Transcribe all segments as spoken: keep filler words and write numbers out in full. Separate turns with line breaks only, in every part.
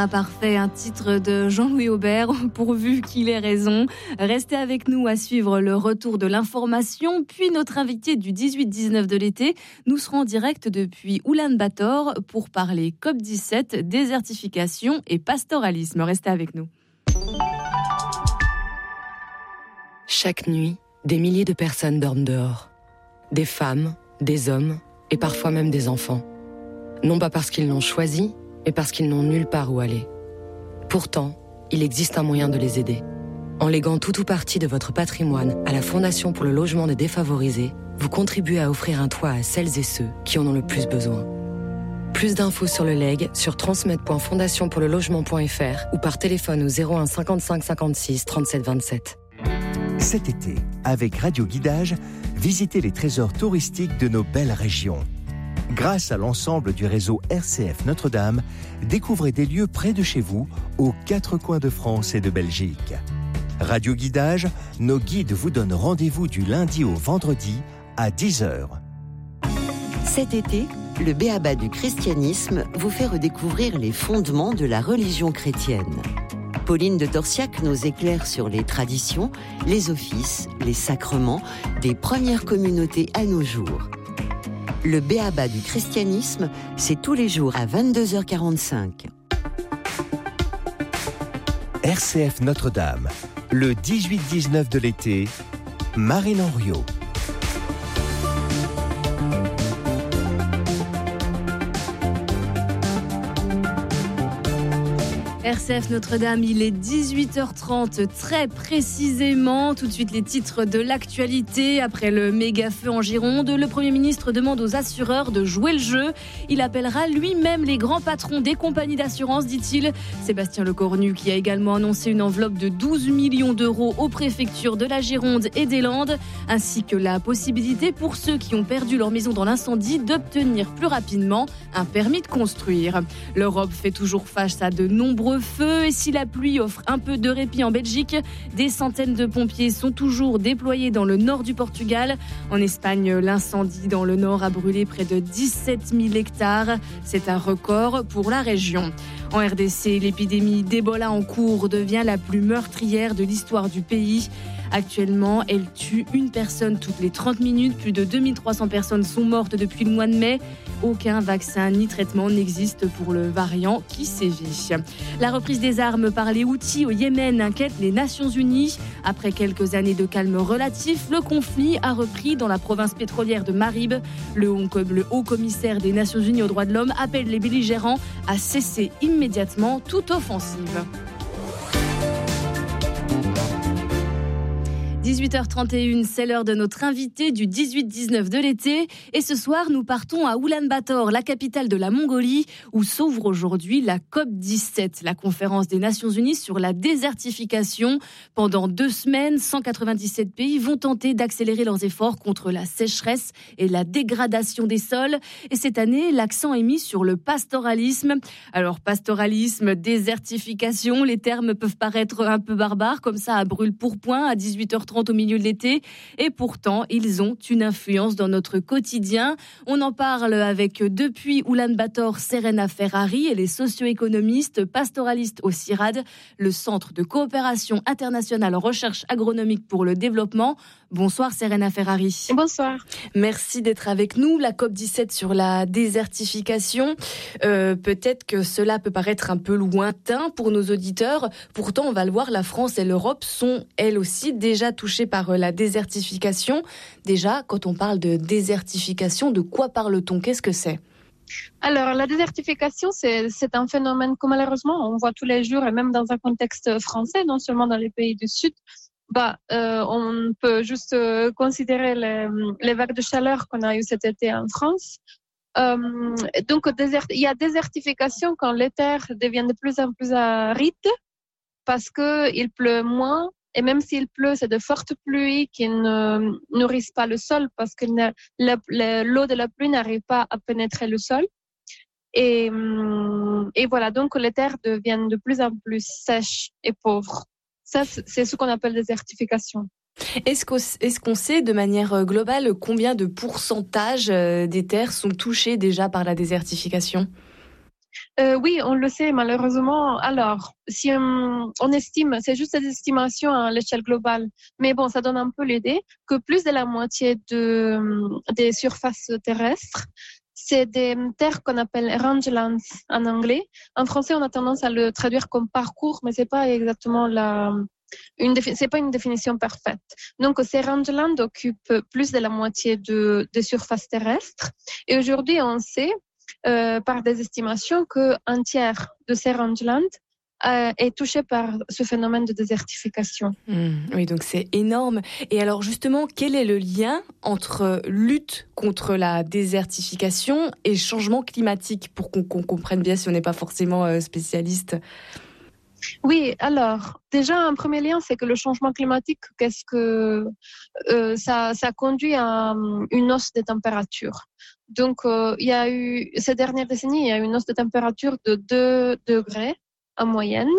Ah, parfait, un titre de Jean-Louis Aubert, pourvu qu'il ait raison. Restez avec nous à suivre le retour de l'information, puis notre invité du dix-huit dix-neuf de l'été. Nous serons en direct depuis Oulan-Bator pour parler C O P dix-sept, désertification et pastoralisme. Restez avec nous.
Chaque nuit, des milliers de personnes dorment dehors. Des femmes, des hommes et parfois même des enfants. Non pas parce qu'ils l'ont choisi, mais parce qu'ils n'ont nulle part où aller. Pourtant, il existe un moyen de les aider. En léguant tout ou partie de votre patrimoine à la Fondation pour le logement des défavorisés, vous contribuez à offrir un toit à celles et ceux qui en ont le plus besoin. Plus d'infos sur le legs sur transmettre point fondation pour le logement point f r ou par téléphone au zéro un cinquante-cinq cinquante-six trente-sept vingt-sept.
Cet été, avec Radio Guidage, visitez les trésors touristiques de nos belles régions. Grâce à l'ensemble du réseau R C F Notre-Dame, découvrez des lieux près de chez vous, aux quatre coins de France et de Belgique. Radio Guidage, nos guides vous donnent rendez-vous du lundi au vendredi à dix heures.
Cet été, le B A B A du christianisme vous fait redécouvrir les fondements de la religion chrétienne. Pauline de Torsiac nous éclaire sur les traditions, les offices, les sacrements des premières communautés à nos jours. Le B A B A du christianisme, c'est tous les jours à vingt-deux heures quarante-cinq.
R C F Notre-Dame, le dix-huit dix-neuf de l'été, Marine Henriot.
R C F Notre-Dame, il est dix-huit heures trente, très précisément. Tout de suite, les titres de l'actualité. Après le méga-feu en Gironde, le Premier ministre demande aux assureurs de jouer le jeu. Il appellera lui-même les grands patrons des compagnies d'assurance, dit-il. Sébastien Lecornu, qui a également annoncé une enveloppe de douze millions d'euros aux préfectures de la Gironde et des Landes, ainsi que la possibilité pour ceux qui ont perdu leur maison dans l'incendie d'obtenir plus rapidement un permis de construire. L'Europe fait toujours face à de nombreux feu et si la pluie offre un peu de répit en Belgique, des centaines de pompiers sont toujours déployés dans le nord du Portugal. En Espagne, l'incendie dans le nord a brûlé près de dix-sept mille hectares. C'est un record pour la région. En R D C, l'épidémie d'Ebola en cours devient la plus meurtrière de l'histoire du pays. Actuellement, elle tue une personne toutes les trente minutes. Plus de deux mille trois cents personnes sont mortes depuis le mois de mai. Aucun vaccin ni traitement n'existe pour le variant qui sévit. La reprise des armes par les Houthis au Yémen inquiète les Nations Unies. Après quelques années de calme relatif, le conflit a repris dans la province pétrolière de Marib. Le haut commissaire des Nations Unies aux droits de l'homme appelle les belligérants à cesser immédiatement toute offensive. dix-huit heures trente et une, c'est l'heure de notre invité du dix-huit dix-neuf de l'été. Et ce soir, nous partons à Oulan-Bator, la capitale de la Mongolie, où s'ouvre aujourd'hui la C O P dix-sept, la conférence des Nations Unies sur la désertification. Pendant deux semaines, cent quatre-vingt-dix-sept pays vont tenter d'accélérer leurs efforts contre la sécheresse et la dégradation des sols. Et cette année, l'accent est mis sur le pastoralisme. Alors, pastoralisme, désertification, les termes peuvent paraître un peu barbares, comme ça à brûle-pourpoint à dix-huit heures trente au milieu de l'été, et pourtant ils ont une influence dans notre quotidien. On en parle avec depuis Oulan-Bator Serena Ferrari, elle est socio-économiste, pastoraliste au CIRAD, le Centre de coopération internationale en recherche agronomique pour le développement. Bonsoir Serena Ferrari.
Bonsoir.
Merci d'être avec nous. La C O P dix-sept sur la désertification, euh, peut-être que cela peut paraître un peu lointain pour nos auditeurs. Pourtant, on va le voir, la France et l'Europe sont elles aussi déjà touchées par la désertification. Déjà, quand on parle de désertification, de quoi parle-t-on ? Qu'est-ce que c'est ?
Alors, la désertification, c'est, c'est un phénomène que malheureusement, on voit tous les jours, et même dans un contexte français, non seulement dans les pays du Sud. Bah, euh, on peut juste euh, considérer les, les vagues de chaleur qu'on a eues cet été en France. Euh, donc, désert, il y a désertification quand les terres deviennent de plus en plus arides parce qu'il pleut moins. Et même s'il pleut, c'est de fortes pluies qui ne nourrissent pas le sol parce que la, la, l'eau de la pluie n'arrive pas à pénétrer le sol. Et, et voilà, donc les terres deviennent de plus en plus sèches et pauvres. Ça, c'est ce qu'on appelle désertification.
Est-ce qu'on, est-ce qu'on sait de manière globale combien de pourcentage des terres sont touchées déjà par la désertification ?
Euh, oui, on le sait malheureusement. Alors, si on, on estime, c'est juste des estimations à l'échelle globale, mais bon, ça donne un peu l'idée que plus de la moitié de, des surfaces terrestres, c'est des terres qu'on appelle rangelands en anglais. En français, on a tendance à le traduire comme parcours, mais c'est pas exactement la, une défi- c'est pas une définition parfaite. Donc, ces rangelands occupent plus de la moitié de, des surfaces terrestres. Et aujourd'hui, on sait Euh, par des estimations qu'un tiers de ces rangelands euh, est touché par ce phénomène de désertification.
Mmh, oui, donc c'est énorme. Et alors justement, quel est le lien entre lutte contre la désertification et changement climatique, pour qu'on, qu'on comprenne bien si on n'est pas forcément euh, spécialiste?
Oui, alors déjà un premier lien, c'est que le changement climatique, qu'est-ce que euh, ça, ça conduit à une hausse des températures. Donc euh, il y a eu ces dernières décennies, il y a eu une hausse de température de deux degrés en moyenne.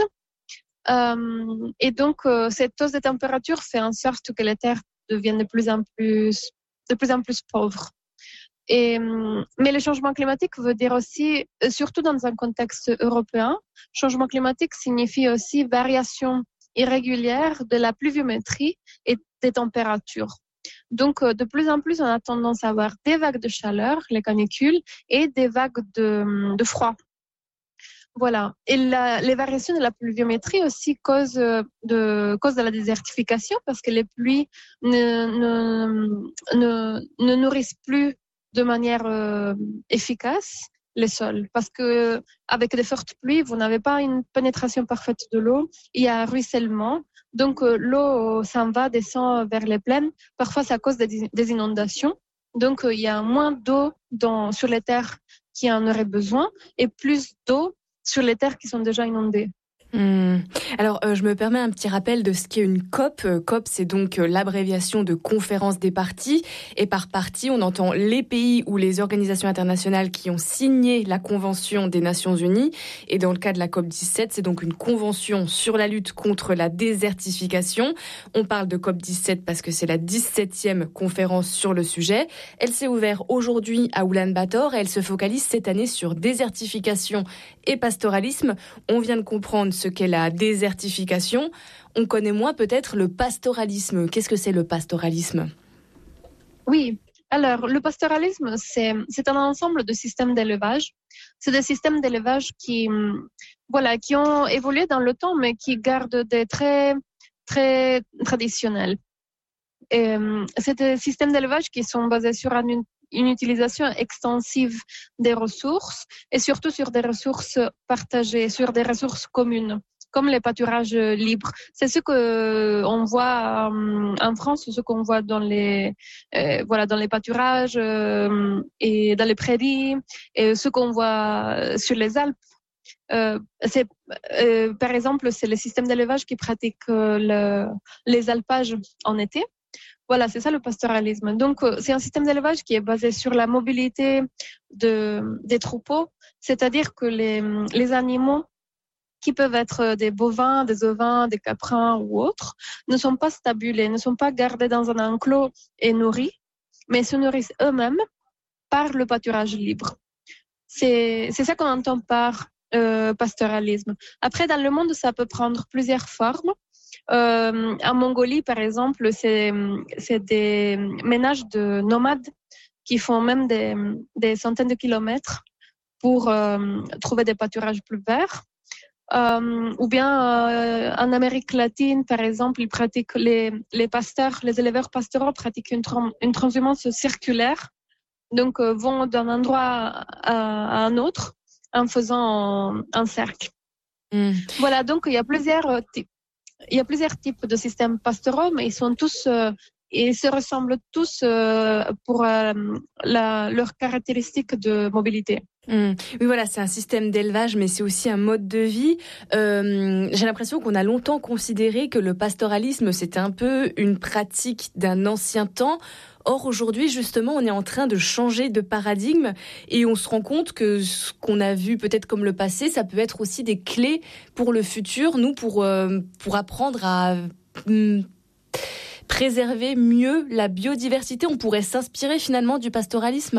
Euh, et donc euh, cette hausse de température fait en sorte que les terres deviennent de plus en plus, de plus en plus pauvres. Et, mais le changement climatique veut dire aussi, surtout dans un contexte européen, changement climatique signifie aussi variation irrégulière de la pluviométrie et des températures. Donc, de plus en plus, on a tendance à avoir des vagues de chaleur, les canicules, et des vagues de, de froid. Voilà. Et la, les variations de la pluviométrie aussi causent de, causent de la désertification parce que les pluies ne, ne, ne, ne nourrissent plus de manière euh, efficace les sols. Parce que avec des fortes pluies, vous n'avez pas une pénétration parfaite de l'eau. Il y a un ruissellement. Donc, euh, l'eau s'en va, descend vers les plaines. Parfois, ça cause des, des inondations. Donc, euh, il y a moins d'eau dans, sur les terres qui en auraient besoin et plus d'eau sur les terres qui sont déjà inondées.
Mmh. Alors, euh, je me permets un petit rappel de ce qu'est une C O P. Euh, C O P, c'est donc euh, l'abréviation de Conférence des parties. Et par parties, on entend les pays ou les organisations internationales qui ont signé la Convention des Nations Unies. Et dans le cas de la C O P dix-sept, c'est donc une convention sur la lutte contre la désertification. On parle de C O P dix-sept parce que c'est la dix-septième conférence sur le sujet. Elle s'est ouverte aujourd'hui à Oulan-Bator et elle se focalise cette année sur désertification et pastoralisme. On vient de comprendre ce qu'est la désertification. On connaît moins peut-être le pastoralisme. Qu'est-ce que c'est le pastoralisme ?
Oui, alors le pastoralisme, c'est, c'est un ensemble de systèmes d'élevage. C'est des systèmes d'élevage qui, voilà, qui ont évolué dans le temps, mais qui gardent des traits très traditionnels. Et, c'est des systèmes d'élevage qui sont basés sur une, une utilisation extensive des ressources et surtout sur des ressources partagées, sur des ressources communes, comme les pâturages libres. C'est ce que on voit en France, ce qu'on voit dans les, euh, voilà, dans les pâturages euh, et dans les prairies, et ce qu'on voit sur les Alpes. Euh, c'est, euh, par exemple, c'est le système d'élevage qui pratique euh, le, les alpages en été. Voilà, c'est ça le pastoralisme. Donc, euh, c'est un système d'élevage qui est basé sur la mobilité de, des troupeaux, c'est-à-dire que les, les animaux qui peuvent être des bovins, des ovins, des caprins ou autres, ne sont pas stabulés, ne sont pas gardés dans un enclos et nourris, mais se nourrissent eux-mêmes par le pâturage libre. C'est, c'est ça qu'on entend par euh, pastoralisme. Après, dans le monde, ça peut prendre plusieurs formes. Euh, en Mongolie, par exemple, c'est, c'est des ménages de nomades qui font même des, des centaines de kilomètres pour euh, trouver des pâturages plus verts. Euh, ou bien euh, en Amérique latine, par exemple, ils pratiquent les, les pasteurs, les éleveurs pastoraux pratiquent une, tram, une transhumance circulaire, donc euh, vont d'un endroit à, à un autre en faisant un, un cercle. Mm. Voilà, donc il y a plusieurs euh, types. Il y a plusieurs types de systèmes pastoraux, mais ils sont tous, euh, ils se ressemblent tous euh, pour euh, la, leurs caractéristiques de mobilité.
Mmh. Oui, voilà, c'est un système d'élevage, mais c'est aussi un mode de vie. Euh, j'ai l'impression qu'on a longtemps considéré que le pastoralisme, c'était un peu une pratique d'un ancien temps. Or, aujourd'hui, justement, on est en train de changer de paradigme et on se rend compte que ce qu'on a vu peut-être comme le passé, ça peut être aussi des clés pour le futur, nous, pour, euh, pour apprendre à hum, préserver mieux la biodiversité. On pourrait s'inspirer finalement du pastoralisme.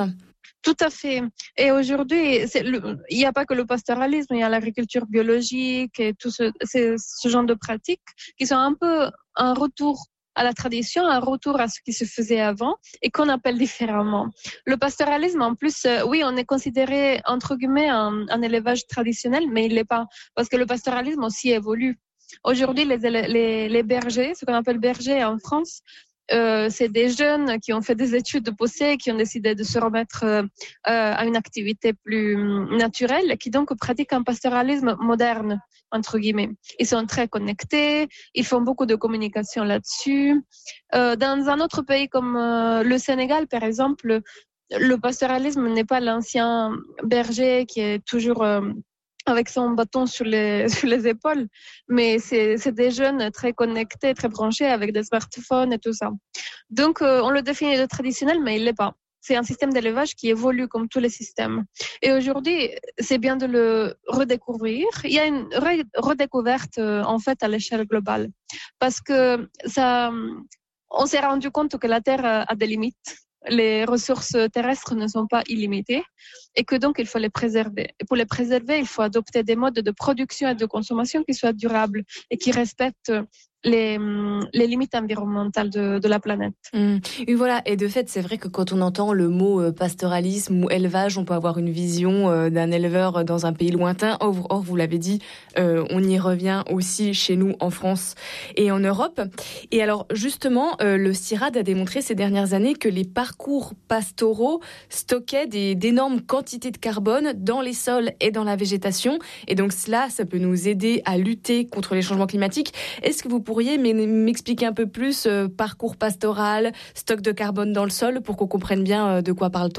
Tout à fait. Et aujourd'hui, c'est le, il n'y a pas que le pastoralisme, il y a l'agriculture biologique et tout ce, ce, ce genre de pratiques qui sont un peu un retour à la tradition, un retour à ce qui se faisait avant et qu'on appelle différemment. Le pastoralisme, en plus, euh, oui, on est considéré, entre guillemets, un, un élevage traditionnel, mais il l'est pas, parce que le pastoralisme aussi évolue. Aujourd'hui, les, les, les bergers, ce qu'on appelle bergers en France, Euh, c'est des jeunes qui ont fait des études de poussée, qui ont décidé de se remettre euh, à une activité plus naturelle, qui donc pratiquent un pastoralisme moderne, entre guillemets. Ils sont très connectés, ils font beaucoup de communication là-dessus. Euh, dans un autre pays comme euh, le Sénégal, par exemple, le pastoralisme n'est pas l'ancien berger qui est toujours... Euh, avec son bâton sur les, sur les épaules. Mais c'est, c'est des jeunes très connectés, très branchés avec des smartphones et tout ça. Donc, euh, on le définit de traditionnel, mais il l'est pas. C'est un système d'élevage qui évolue comme tous les systèmes. Et aujourd'hui, c'est bien de le redécouvrir. Il y a une re- redécouverte, euh, en fait, à l'échelle globale. Parce que ça, on s'est rendu compte que la Terre a des limites. Les ressources terrestres ne sont pas illimitées et que donc il faut les préserver. Et pour les préserver, il faut adopter des modes de production et de consommation qui soient durables et qui respectent les, les limites environnementales de, de la planète.
Mmh. Et voilà, et de fait, c'est vrai que quand on entend le mot pastoralisme ou élevage, on peut avoir une vision euh, d'un éleveur dans un pays lointain. Or, or vous l'avez dit, euh, on y revient aussi chez nous en France et en Europe. Et alors, justement, euh, le CIRAD a démontré ces dernières années que les parcours pastoraux stockaient des, d'énormes quantités de carbone dans les sols et dans la végétation. Et donc cela, ça peut nous aider à lutter contre les changements climatiques. Est-ce que vous pourriez m'expliquer un peu plus euh, parcours pastoral, stock de carbone dans le sol, pour qu'on comprenne bien euh, de quoi parle-t-on ?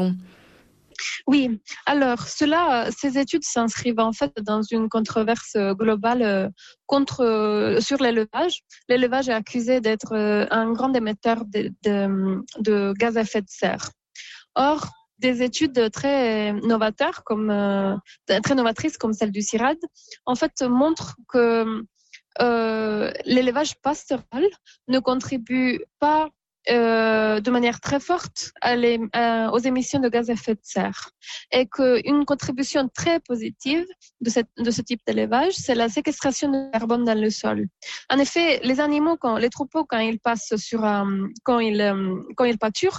Oui, alors cela, ces études s'inscrivent en fait dans une controverse globale euh, contre euh, sur l'élevage. L'élevage est accusé d'être euh, un grand émetteur de, de, de gaz à effet de serre. Or, des études très novatrices comme euh, très novatrices comme celle du CIRAD, en fait, montrent que euh, l'élevage pastoral ne contribue pas Euh, de manière très forte à les, euh, aux émissions de gaz à effet de serre. Et qu'une contribution très positive de, cette, de ce type d'élevage, c'est la séquestration de carbone dans le sol. En effet, les animaux, quand, les troupeaux, quand ils passent sur, euh, quand ils, euh, quand ils pâturent,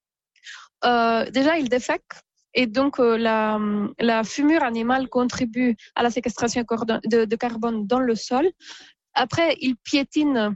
euh, déjà ils défèquent. Et donc, euh, la, la fumure animale contribue à la séquestration de, de carbone dans le sol. Après, ils piétinent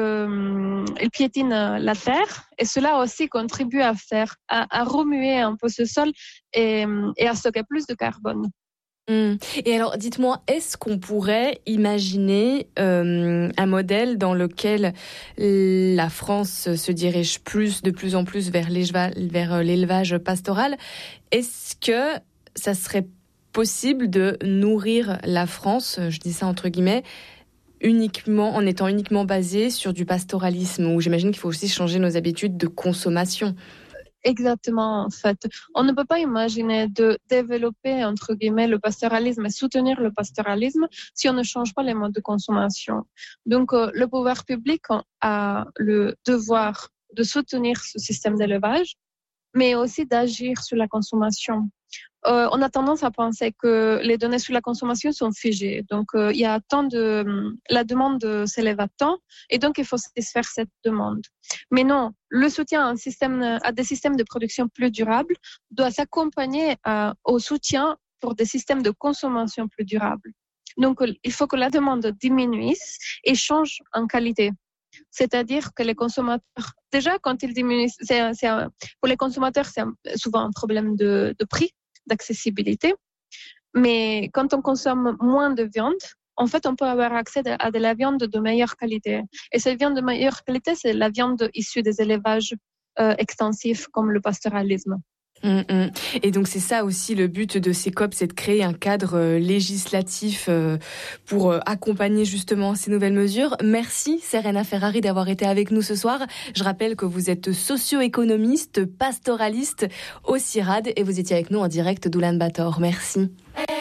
Le, il piétine la terre et cela aussi contribue à faire, à, à remuer un peu ce sol et, et à stocker plus de carbone.
Mmh. Et alors, dites-moi, est-ce qu'on pourrait imaginer euh, un modèle dans lequel la France se dirige plus, de plus en plus vers l'élevage, vers l'élevage pastoral ? Est-ce que ça serait possible de nourrir la France, je dis ça entre guillemets, uniquement, en étant uniquement basé sur du pastoralisme, où j'imagine qu'il faut aussi changer nos habitudes de consommation.
Exactement, en fait. On ne peut pas imaginer de développer, entre guillemets, le pastoralisme et soutenir le pastoralisme si on ne change pas les modes de consommation. Donc, euh, le pouvoir public a le devoir de soutenir ce système d'élevage, mais aussi d'agir sur la consommation. Euh, on a tendance à penser que les données sur la consommation sont figées. Donc, euh, il y a tant de, la demande s'élève à tant, et donc il faut satisfaire cette demande. Mais non, le soutien à, un système, à des systèmes de production plus durables doit s'accompagner à, au soutien pour des systèmes de consommation plus durables. Donc, il faut que la demande diminue et change en qualité. C'est-à-dire que les consommateurs, déjà quand ils diminuent, c'est, c'est un, pour les consommateurs, c'est un, souvent un problème de, de prix, d'accessibilité. Mais quand on consomme moins de viande, en fait, on peut avoir accès à de la viande de meilleure qualité. Et cette viande de meilleure qualité, c'est la viande issue des élevages euh, extensifs comme le pastoralisme.
Mmh, mmh. Et donc c'est ça aussi le but de ces C O P, c'est de créer un cadre euh, législatif euh, pour euh, accompagner justement ces nouvelles mesures. Merci Serena Ferrari d'avoir été avec nous ce soir. Je rappelle que vous êtes socio-économiste, pastoraliste au CIRAD et vous étiez avec nous en direct d'Oulan-Bator. Merci.